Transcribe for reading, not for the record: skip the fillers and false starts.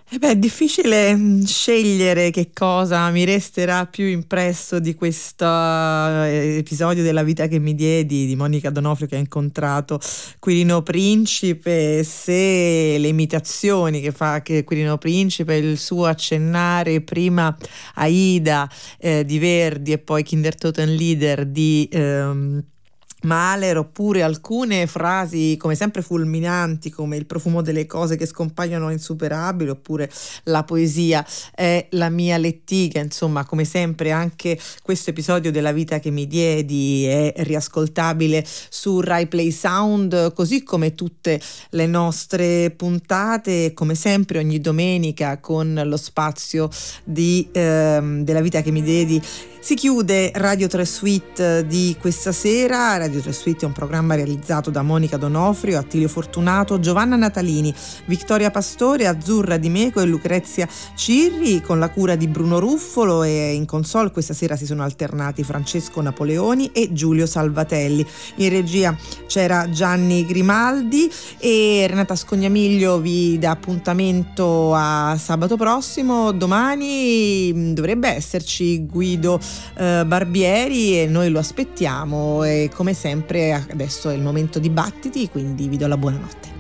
È difficile scegliere che cosa mi resterà più impresso di questo episodio della vita che mi diedi di Monica D'Onofrio, che ha incontrato Quirino Principe, se le imitazioni che fa che Quirino Principe, il suo accennare prima Aida di Verdi e poi Kindertotenlieder di Mahler, oppure alcune frasi come sempre fulminanti, come il profumo delle cose che scompaiono è insuperabile, oppure la poesia è la mia lettiga. Insomma, come sempre anche questo episodio della vita che mi diedi è riascoltabile su Rai Play Sound, così come tutte le nostre puntate, come sempre ogni domenica con lo spazio della vita che mi diedi. Si chiude Radio 3 Suite di questa sera. Radio 3 Suite è un programma realizzato da Monica D'Onofrio, Attilio Fortunato, Giovanna Natalini, Vittoria Pastore, Azzurra Di Meco e Lucrezia Cirri, con la cura di Bruno Ruffolo, e in console questa sera si sono alternati Francesco Napoleoni e Giulio Salvatelli. In regia c'era Gianni Grimaldi e Renata Scognamiglio vi dà appuntamento a sabato prossimo. Domani dovrebbe esserci Guido Barbieri e noi lo aspettiamo, e come sempre adesso è il momento dibattiti, quindi vi do la buonanotte.